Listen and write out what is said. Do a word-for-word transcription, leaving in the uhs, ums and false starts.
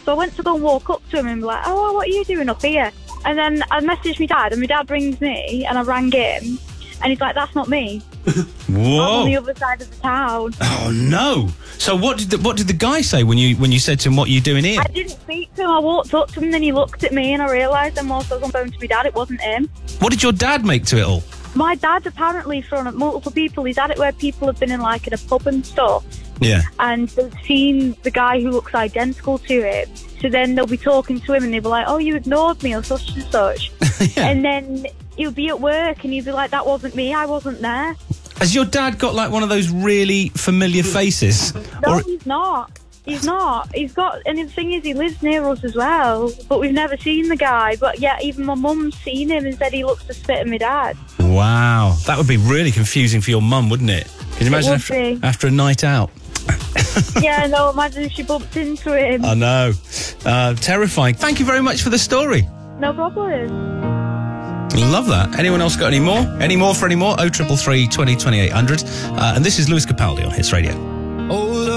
So I went to go and walk up to him and be like, oh, what are you doing up here? And then I messaged my dad, and my dad rings me, and I rang him, and he's like, that's not me. Whoa. I'm on the other side of the town. Oh, no. So what did the, what did the guy say when you when you said to him, what are you doing here? I didn't speak to him. I walked up to him, and then he looked at me, and I realised then whilst I was on the phone to my dad, it wasn't him. What did your dad make to it all? My dad apparently, from multiple people, he's had it where people have been in like in a pub and stuff. Yeah. And they've seen the guy who looks identical to him. So then they'll be talking to him and they'll be like, oh, you ignored me or such and such. Yeah. And then he'll be at work and he'll be like, that wasn't me, I wasn't there. Has your dad got like one of those really familiar faces? No, Or- he's not. He's not. He's got, and the thing is, he lives near us as well, but we've never seen the guy. But yeah, even my mum's seen him and said he looks the spit of my dad. Wow. That would be really confusing for your mum, wouldn't it? Can you imagine would after, be. after a night out? Yeah, no, imagine if she bumped into him. I know. Uh, terrifying. Thank you very much for the story. No problem. Love that. Anyone else got any more? Any more for any more? oh triple three, twenty, twenty-eight hundred. Uh, and this is Lewis Capaldi on Hits Radio.